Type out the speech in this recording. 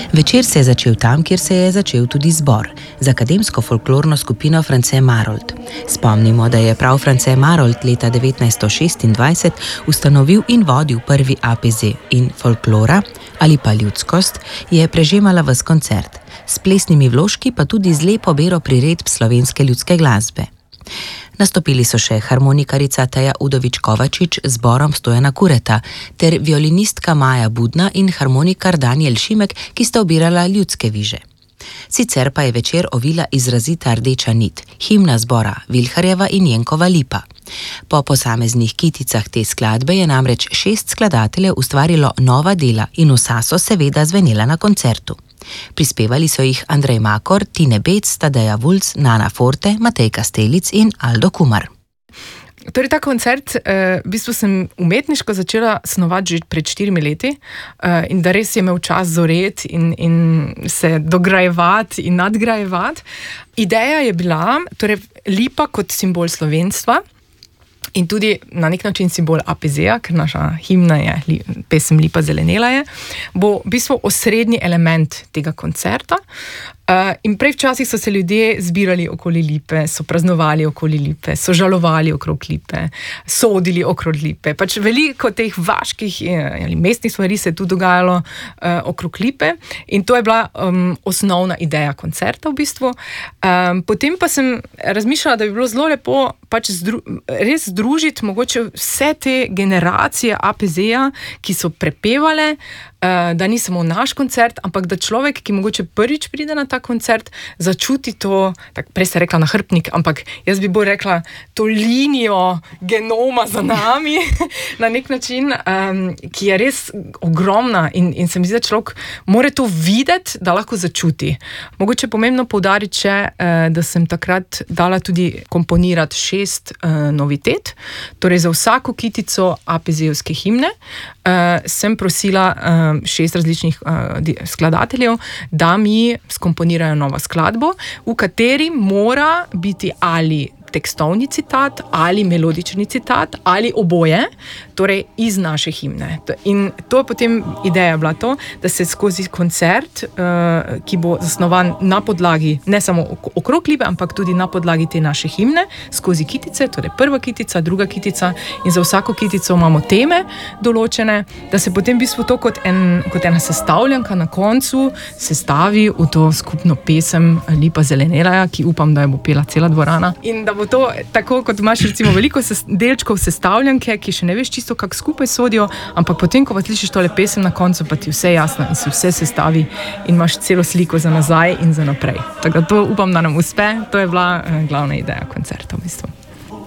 Večer se je začel tam, kjer se je začel tudi zbor, z akademsko folklorno skupino France Marold. Spomnimo, da je prav France Marold leta 1926 ustanovil in vodil prvi APZ in folklora, ali pa ljudskost, je prežemala ves koncert, s plesnimi vložki pa tudi z lepo bero priredb slovenske ljudske glasbe. Nastopili so še harmonikarica Teja Udovič-Kovačič z zborom Stojana Kureta ter violinistka Maja Budna in harmonikar Daniel Šimek, ki sta obirala ljudske viže. Sicer pa je večer ovila izrazita rdeča nit, himna zbora Vilharjeva in Jenkova Lipa. Po posameznih kiticah te skladbe je namreč 6 skladateljev ustvarilo nova dela in vsa so seveda zvenela na koncertu. Prispevali so jih Andrej Makor, Tine Bec, Tadeja Vulc, Nana Forte, Matej Kastelic in Aldo Kumar. Torej, ta koncert, v bistvu sem umetniško začela snovati že pred 4 leti in da res je imel čas zoreti in se dograjevati in nadgrajevati. Ideja je bila, torej, lipa kot simbol slovenstva in tudi na nek način simbol APZ-ja, ker naša himna je pesem Lipa zelenela je, bo v bistvu osrednji element tega koncerta. In prej včasih so se ljudje zbirali okoli lipe, so praznovali okoli lipe, so žalovali okrog lipe, sodili okrog lipe. Pač veliko teh vaških ali mestnih stvari se je tu dogajalo okrog lipe in to je bila osnovna ideja koncerta v bistvu. Potem pa sem razmišljala, da bi bilo zelo lepo pač res združiti mogoče vse te generacije APZ-ja, ki so prepevale, da ni samo naš koncert, ampak da človek, ki mogoče prvič pride na ta koncert, začuti to, prej ste rekla nahrbtnik, ampak jaz bi bolj rekla to linijo genoma za nami, na nek način, ki je res ogromna in se mi zdi, da človek mora to videti, da lahko začuti. Mogoče pomembno poudariti še, da sem takrat dala tudi komponirati 6 novitet, torej za vsako kitico APZ-jevske himne sem prosila 6 različnih skladateljev, da mi skomponirajo novo skladbo, v kateri mora biti ali tekstovni citat, ali melodični citat, ali oboje, torej iz naše himne. In to je potem ideja bila to, da se skozi koncert, ki bo zasnovan na podlagi, ne samo okrog lipe, ampak tudi na podlagi te naše himne, skozi kitice, torej prva kitica, druga kitica in za vsako kitico imamo teme določene, da se potem v bistvu to kot ena sestavljanka na koncu sestavi v to skupno pesem Lipa zelenela, ki upam, da jo bo pela cela dvorana. In da bo to tako, kot imaš recimo veliko delčkov sestavljanke, ki še ne veš čisto, kako skupaj sodijo, ampak potem, ko pa slišiš tole pesem na koncu, pa ti vse jasno in se vse sestavi in imaš celo sliko za nazaj in za naprej. Tako da to upam, da nam uspe, to je bila glavna ideja koncerta.